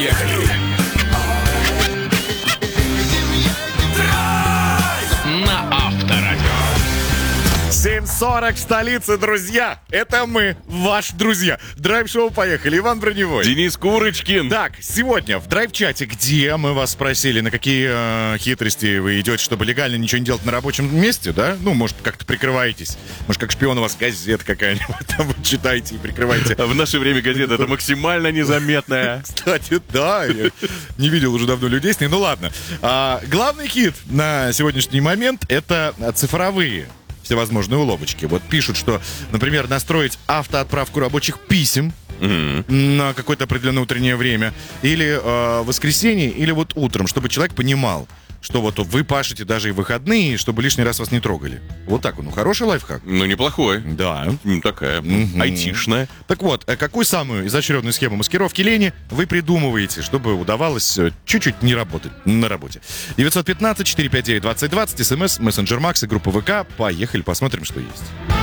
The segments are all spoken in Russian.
Поехали! На Авторадио. 7:40 в столице, друзья. Это мы, ваши друзья. Драйв-шоу «Поехали». Иван Броневой. Денис Курочкин. Так, сегодня в драйв-чате, где мы вас спросили, на какие хитрости вы идете, чтобы легально ничего не делать на рабочем месте, да? Ну, может, как-то прикрываетесь. Может, как шпион у вас газета какая-нибудь, там вы читаете и прикрываете. А в наше время газета это максимально незаметная. Кстати, да, я не видел уже давно людей с ней. Ну, ладно. Главный хит на сегодняшний момент — это цифровые всевозможные уловочки. Вот пишут, что, например, настроить автоотправку рабочих писем на какое-то определенное утреннее время, или в воскресенье, или вот утром, чтобы человек понимал, что вот вы пашете даже и в выходные, чтобы лишний раз вас не трогали. Вот так вот. Ну, хороший лайфхак. Ну, неплохой. Да. Такая айтишная. Так вот, какую самую изощренную схему маскировки лени вы придумываете, чтобы удавалось чуть-чуть не работать на работе? 915-459-2020, СМС, мессенджер Макс и группа ВК. Поехали, посмотрим, что есть.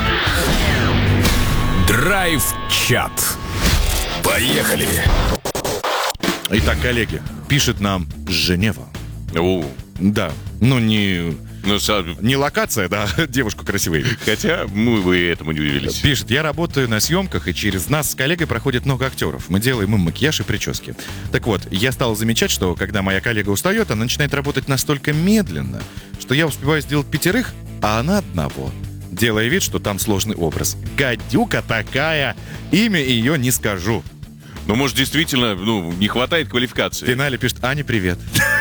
Драйв-чат. Поехали! Итак, коллеги, пишет нам Женева. Да, ну не локация, да, девушку красивой. Хотя мы бы этому не удивились. Пишет: я работаю на съемках, и через нас с коллегой проходит много актеров. Мы делаем им макияж и прически. Так вот, я стал замечать, что когда моя коллега устает, она начинает работать настолько медленно, что я успеваю сделать 5, а она одного, делая вид, что там сложный образ. Гадюка такая, имя ее не скажу. Ну, может, действительно, не хватает квалификации. В финале пишет: Аня, привет.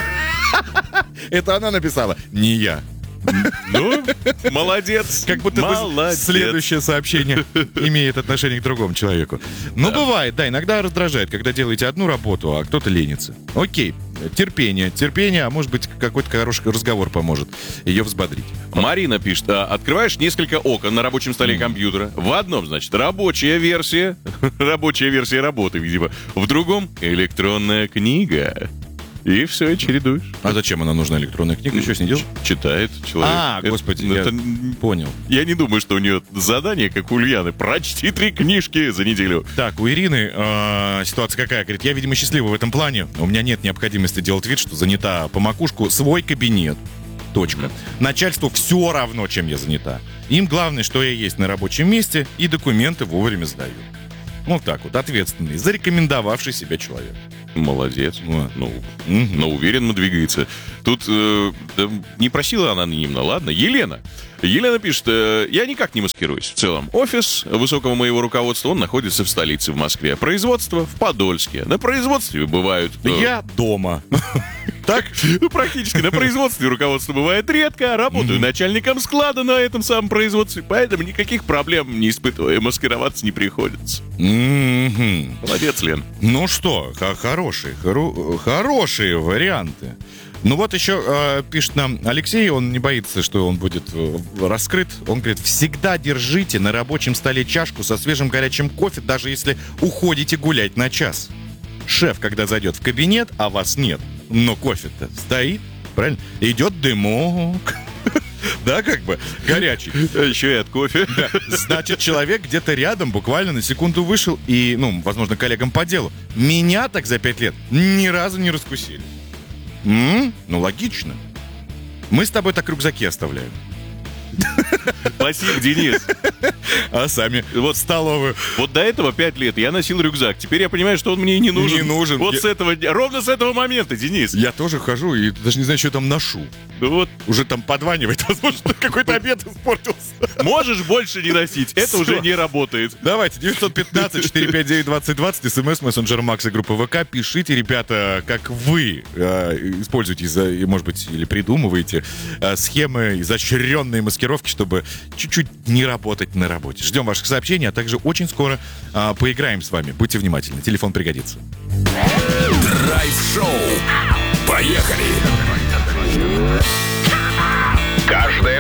Это она написала, не я. Ну, молодец. Как будто бы следующее сообщение имеет отношение к другому человеку. Ну, бывает, да, иногда раздражает, когда делаете одну работу, а кто-то ленится. Окей, терпение, а может быть, какой-то хороший разговор поможет ее взбодрить. Марина пишет: открываешь несколько окон на рабочем столе компьютера. В одном, значит, рабочая версия работы, видимо. В другом — электронная книга. И все, и чередуешь. А зачем она нужна, электронная книга? Что с ней делать? Читает человек. Господи, я понял. Я не думаю, что у нее задание, как у Ульяны: прочти 3 книжки за неделю. Так, у Ирины ситуация какая? Говорит: я, видимо, счастлива в этом плане. У меня нет необходимости делать вид, что занята по макушку. Свой кабинет. Точка. Начальству все равно, чем я занята. Им главное, что я есть на рабочем месте, и документы вовремя сдаю. Вот так вот, ответственный, зарекомендовавший себя человек. Молодец. Но уверенно двигается. Тут не просила анонимно, ладно? Елена пишет: я никак не маскируюсь. В целом, офис высокого моего руководства, он находится в столице, в Москве. Производство в Подольске. На производстве бывают... Я дома. Так? Практически. На производстве руководство бывает редко. Работаю начальником склада на этом самом производстве, поэтому никаких проблем не испытываю. Маскироваться не приходится. Молодец, Лен. Ну что, хорошие варианты. Ну вот еще пишет нам Алексей, он не боится, что он будет раскрыт. Он говорит: всегда держите на рабочем столе чашку со свежим горячим кофе, даже если уходите гулять на час. Шеф, когда зайдет в кабинет, а вас нет, но кофе-то стоит, правильно? Идет дымок. Да, как бы горячий. Еще и от кофе. Да. Значит, человек где-то рядом буквально на секунду вышел и, возможно, коллегам по делу. Меня так за 5 лет ни разу не раскусили. Логично. Мы с тобой так рюкзаки оставляем. Спасибо, Денис. А сами вот столовую. Вот до этого 5 лет я носил рюкзак. Теперь я понимаю, что он мне и не нужен. Не нужен. Вот ровно с этого момента, Денис. Я тоже хожу и даже не знаю, что я там ношу. Вот. Уже там подванивает. Возможно, какой-то обед испортился. Можешь больше не носить. Это уже не работает. Давайте, 915-459-2020, СМС, мессенджер Макс и группа ВК. Пишите, ребята, как вы используете, может быть, или придумываете схемы изощренной маскировки, чтобы чуть-чуть не работать на работе. Ждем ваших сообщений, а также очень скоро поиграем с вами. Будьте внимательны, телефон пригодится. Драйв-шоу. Поехали! Каждое